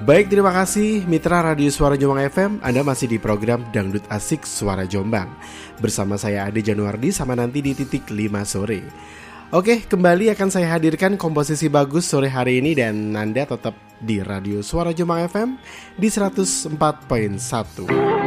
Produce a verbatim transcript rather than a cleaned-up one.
Baik, terima kasih Mitra Radio Suara Jombang F M. Anda masih di program Dangdut Asik Suara Jombang. Bersama saya Ade Januardi sama nanti di titik lima sore. Oke, kembali akan saya hadirkan komposisi bagus sore hari ini. Dan Anda tetap di Radio Suara Jombang F M di seratus empat koma satu.